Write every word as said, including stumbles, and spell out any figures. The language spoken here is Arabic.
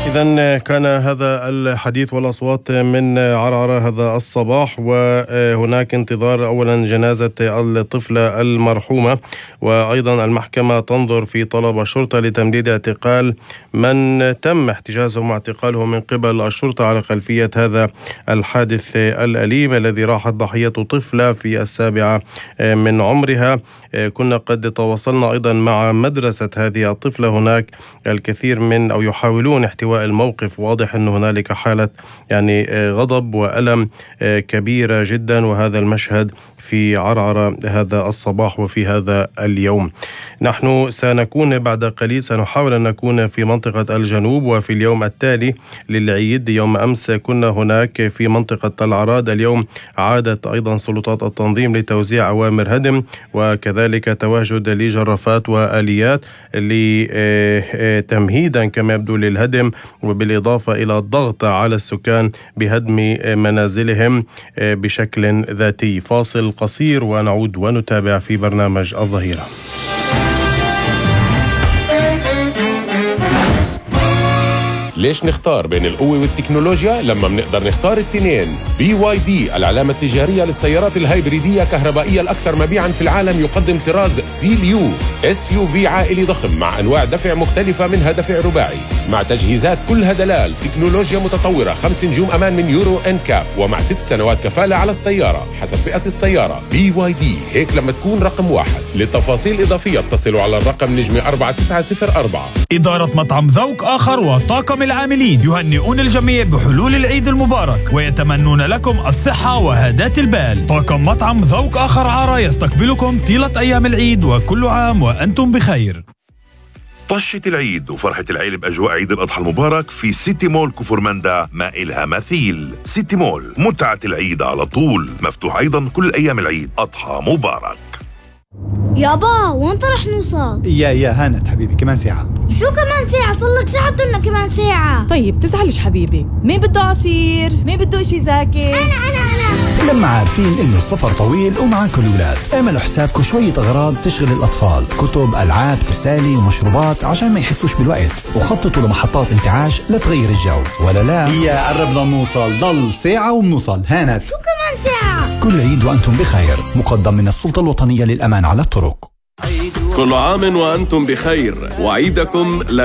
إذن كان هذا الحديث والأصوات من عرعرة هذا الصباح، وهناك انتظار أولا جنازة الطفلة المرحومة، وأيضا المحكمة تنظر في طلب الشرطة لتمديد اعتقال من تم احتجازه واعتقاله من قبل الشرطة على خلفية هذا الحادث الأليم الذي راحت ضحية طفلة في السابعة من عمرها. كنا قد تواصلنا أيضا مع مدرسة هذه الطفلة، هناك الكثير من أو يحاولون احتواء الموقف. واضح أن هنالك حالة يعني غضب وألم كبيرة جدا، وهذا المشهد في عرعرة هذا الصباح وفي هذا اليوم. نحن سنكون بعد قليل سنحاول أن نكون في منطقة الجنوب، وفي اليوم التالي للعيد يوم أمس كنا هناك في منطقة العراد. اليوم عادت أيضا سلطات التنظيم لتوزيع أوامر هدم، وكذلك تواجد لجرافات وآليات لتمهيدا كما يبدو للهدم، وبالإضافة إلى الضغط على السكان بهدم منازلهم بشكل ذاتي. فاصل قصير ونعود ونتابع في برنامج الظهيرة. ليش نختار بين القوة والتكنولوجيا لما بنقدر نختار التنين؟ بي واي دي العلامة التجارية للسيارات الهايبريدية كهربائية الأكثر مبيعاً في العالم، يقدم طراز سيليو اس يو في عائلي ضخم مع أنواع دفع مختلفة، منها دفع رباعي مع تجهيزات كلها دلال، تكنولوجيا متطورة، خمس نجوم أمان من يورو إن كاب، ومع ست سنوات كفالة على السيارة حسب فئة السيارة. بي واي دي هيك لما تكون رقم واحد. للتفاصيل إضافية اتصلوا على الرقم نجمة أربعة تسعة صفر أربعة. إدارة مطعم ذوق آخر وطاقم العاملين يهنئون الجميع بحلول العيد المبارك، ويتمنون لكم الصحة وهداة البال. طاقم مطعم ذوق آخر عارة يستقبلكم طيلة أيام العيد، وكل عام وأنتم بخير. طشة العيد وفرحة العيلة بأجواء عيد الأضحى المبارك في سيتي مول كفرماندا ما إلها مثيل. سيتي مول، متعة العيد على طول، مفتوح أيضا كل أيام العيد. أضحى مبارك. يابا وانت رح نوصل؟ يا يا هانت حبيبي كمان ساعة. شو كمان ساعة؟ صلك ساعة بدنا كمان ساعة. طيب تزعلش حبيبي، مين بده عصير؟ مين بده اشي زاكي؟ أنا أنا أنا لما عارفين إنه السفر طويل ومعاكم الأولاد، اعملوا حسابكم شوية أغراض تشغل الأطفال، كتب، ألعاب، تسالي ومشروبات عشان ما يحسوش بالوقت، وخططوا لمحطات انتعاش لتغير الجو. ولا لا؟ يا قربنا نوصل، ضل ساعة وبنوصل. هانت شو كمان ساعة؟ كل عيد وأنتم بخير، مقدم من السلطة الوطنية للأمان على الطرق. كل عام وأنتم بخير، وعيدكم